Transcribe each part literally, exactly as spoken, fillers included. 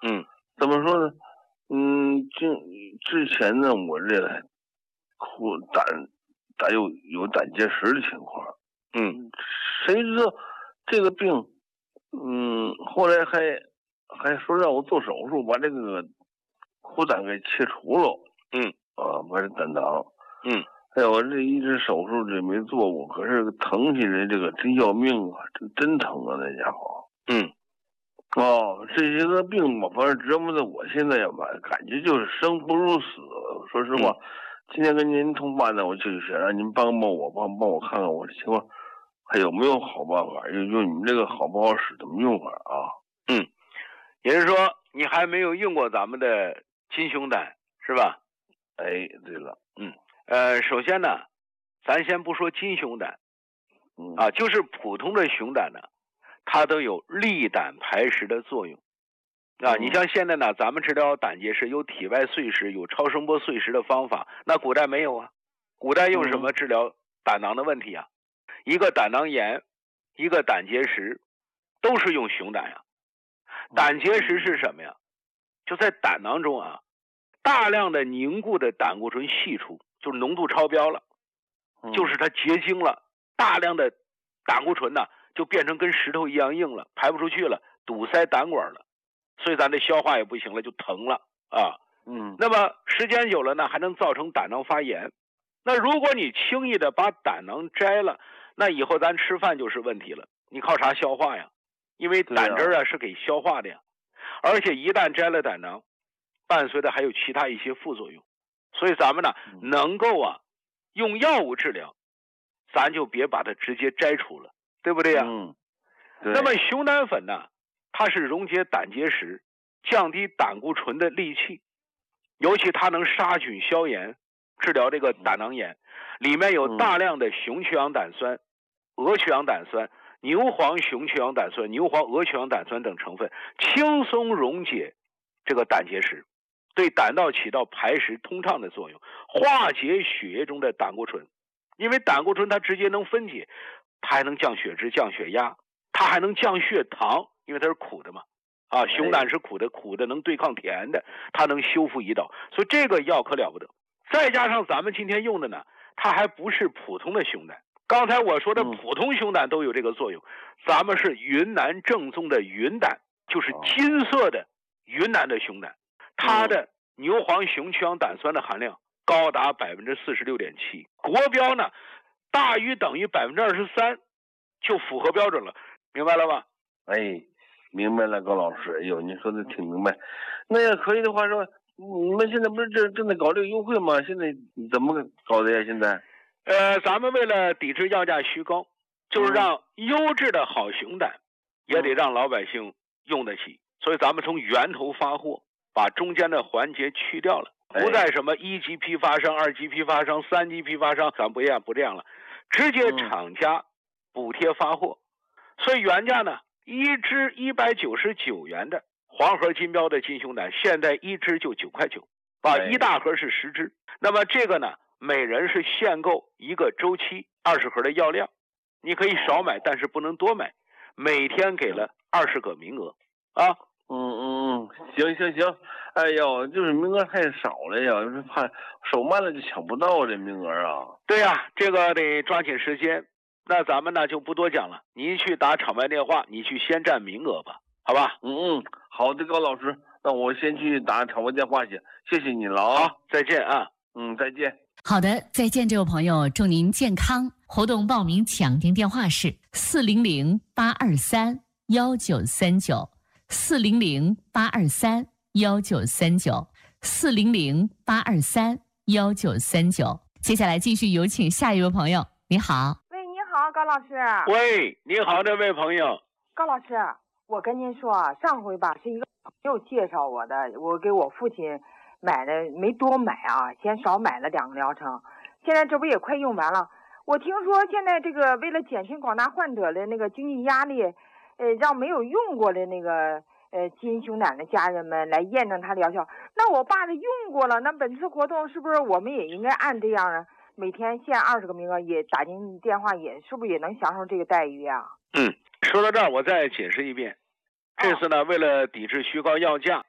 嗯， 怎么说呢？嗯，之之前呢，我这裤胆胆有有胆结石的情况。 嗯， 谁知道这个病，嗯，后来还还说让我做手术把这个裤胆给切除了。 嗯， 啊，把这胆囊。 嗯， 哎呀，我这一直手术这没做过，可是疼起来这个真要命啊，真真疼啊，那家伙。 嗯， 哦，这些个病吧，反正折磨的我现在呀吧，感觉就是生不如死。说实话， 嗯、 今天跟您通话呢，我就想让您帮帮我，帮帮我看看我的情况，还有没有好办法？用用你们这个好不好使？怎么用法啊？ 嗯，也就是说你还没有用过咱们的金熊胆是吧？ 哎，对了， 嗯，呃，首先呢，咱先不说金熊胆， 嗯啊，就是普通的熊胆呢，它都有利胆排石的作用。啊，你像现在呢，咱们治疗胆结石有体外碎石，有超声波碎石的方法，那古代没有啊。古代用什么治疗胆囊的问题啊？一个胆囊炎，一个胆结石，都是用熊胆呀。胆结石是什么呀？就在胆囊中啊，大量的凝固的胆固醇析出，就是浓度超标了，就是它结晶了，大量的胆固醇呢就变成跟石头一样硬了，排不出去了，堵塞胆管了。所以咱这消化也不行了，就疼了啊。 嗯， 那么时间久了呢，还能造成胆囊发炎。那如果你轻易的把胆囊摘了，那以后咱吃饭就是问题了。你靠啥消化呀？因为胆汁啊是给消化的呀。而且一旦摘了胆囊，伴随的还有其他一些副作用。所以咱们呢，能够啊用药物治疗，咱就别把它直接摘除了，对不对呀？ 嗯，对。 那么熊胆粉呢？它是溶解胆结石、降低胆固醇的利器，尤其它能杀菌消炎，治疗这个胆囊炎。里面有大量的雄曲氧胆酸、鹅曲氧胆酸、牛黄雄曲氧胆酸、牛黄鹅曲氧胆酸等成分，轻松溶解这个胆结石，对胆道起到排石通畅的作用，化解血液中的胆固醇。因为胆固醇它直接能分解，它还能降血脂、降血压，它还能降血糖。因为它是苦的嘛，啊，熊胆是苦的，苦的能对抗甜的，它能修复胰岛，所以这个药可了不得。再加上咱们今天用的呢，它还不是普通的熊胆。刚才我说的普通熊胆都有这个作用，咱们是云南正宗的云胆，就是金色的云南的熊胆，它的牛黄雄曲氧胆酸的含量高达百分之四十六点七，国标呢大于等于百分之二十三，就符合标准了，明白了吧？ 哎，明白了，高老师。哎呦，你说的挺明白。那要可以的话说，你们现在不是正正在搞这个优惠吗？现在怎么搞的呀？现在？ 呃，咱们为了抵制药价虚高，就是让优质的好熊胆也得让老百姓用得起，所以咱们从源头发货，把中间的环节去掉了，不再什么一级批发商、二级批发商、三级批发商，咱不一样不这样了，直接厂家补贴发货。所以原价呢，一支一百九十九元的黄盒金标的金熊胆，现在一支就九块九，啊，一大盒是十支。那么这个呢，每人是限购一个周期二十盒的药量，你可以少买，但是不能多买，每天给了二十个名额，啊。 嗯嗯嗯，行行行，哎呦，就是名额太少了呀，就是怕手慢了就抢不到这名额啊。 对呀、啊，这个得抓紧时间。那咱们呢就不多讲了，您去打场外电话，你去先占名额吧，好吧？ 嗯嗯，好的，高老师，那我先去打场外电话去，谢谢你了啊。 好，再见啊。 嗯，再见。 好的，再见，这位朋友，祝您健康。活动报名抢订电话是四零零八二三幺九三九，四零零八二三幺九三九，四零零八二三幺九三九。接下来继续有请下一位朋友，你好。 好，高老师。 喂，你好，这位朋友。 高老师，我跟您说，上回吧是一个朋友介绍我的，我给我父亲买的，没多买啊，先少买了两个疗程，现在这不也快用完了。我听说现在这个为了减轻广大患者的那个经济压力，呃，让没有用过的那个呃金熊胆的家人们来验证它疗效。那我爸是用过了，那本次活动是不是我们也应该按这样呢？每天限二十个名额，也打进电话，也是不是也能享受这个待遇呀？ 嗯，说到这儿，我再解释一遍。这次呢，哦、为了抵制虚高药价，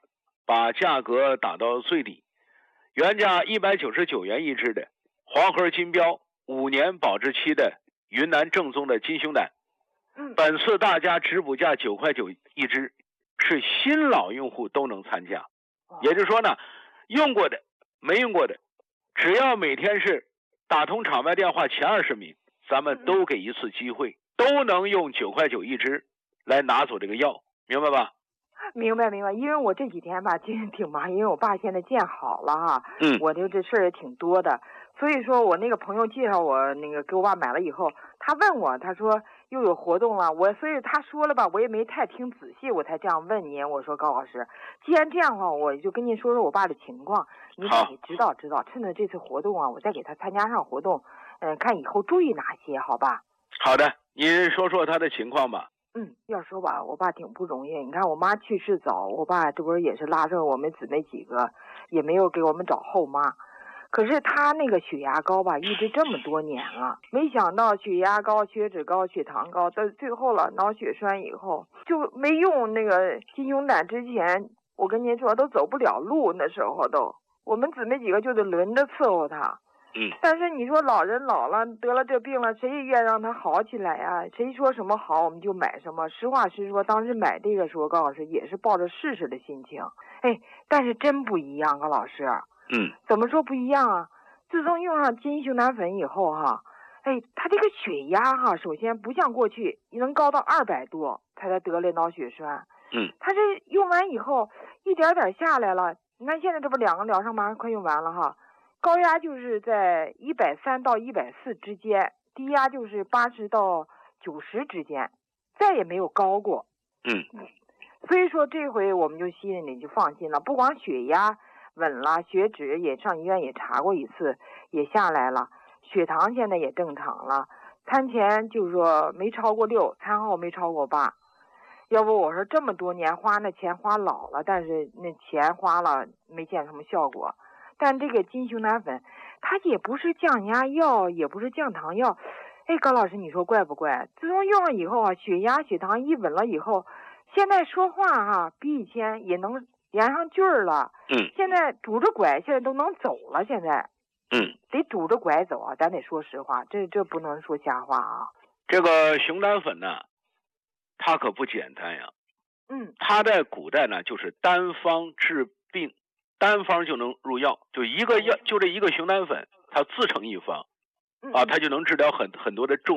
把价格打到最低，原价一百九十九元一支的黄河金标五年保质期的云南正宗的金熊胆， 嗯， 本次大家直补价九块九一支，是新老用户都能参加。也就是说呢，用过的没用过的，只要每天是打通场外电话前二十名，咱们都给一次机会，都能用九块九一支来拿走这个药，明白吧？ 明白明白，因为我这几天吧，其实挺忙，因为我爸现在见好了哈， 嗯， 我就这事儿也挺多的，所以说我那个朋友介绍我那个给我爸买了以后，他问我，他说又有活动了，我所以他说了吧，我也没太听仔细，我才这样问您。我说高老师，既然这样的话，我就跟您说说我爸的情况，您得指导指导，趁着这次活动啊，我再给他参加上活动，嗯、呃，看以后注意哪些，好吧？ 好的，您说说他的情况吧。 嗯，要说吧，我爸挺不容易。你看我妈去世早，我爸这不是也是拉着我们姊妹几个，也没有给我们找后妈。可是他那个血压高吧，一直这么多年了，没想到血压高、血脂高、血糖高，到最后了脑血栓以后就没用那个金熊胆之前，我跟您说都走不了路，那时候都我们姊妹几个就得轮着伺候他。 嗯， 但是你说老人老了得了这病了，谁也愿让他好起来呀？谁说什么好我们就买什么。实话实说，当时买这个时候，高老师也是抱着试试的心情。哎，但是真不一样，高老师。 嗯， 怎么说不一样啊？自从用上金熊胆粉以后哈，哎，他这个血压哈，首先不像过去能高到二百多，他才得了脑血栓。 嗯， 他这用完以后一点点下来了。你看现在这不两个疗程马上快用完了哈。高压就是在一百三到一百四之间，低压就是八十到九十之间，再也没有高过。 嗯， 所以说这回我们就心里就放心了，不光血压稳了，血脂也上医院也查过一次，也下来了，血糖现在也正常了，餐前就是说没超过六，餐后没超过八。要不我说这么多年花那钱花老了，但是那钱花了没见什么效果。但这个金熊胆粉，它也不是降压药，也不是降糖药。哎，高老师，你说怪不怪？自从用了以后啊，血压、血糖一稳了以后，现在说话哈、啊，比以前也能连上句儿了。 嗯， 现在拄着拐，现在都能走了。现在， 嗯， 得拄着拐走啊，咱得说实话，这这不能说瞎话啊。 这个熊胆粉呢，它可不简单呀。 嗯， 它在古代呢，就是单方治病。单方就能入药，就一个药，就这一个熊胆粉，它自成一方，啊，它就能治疗很很多的重。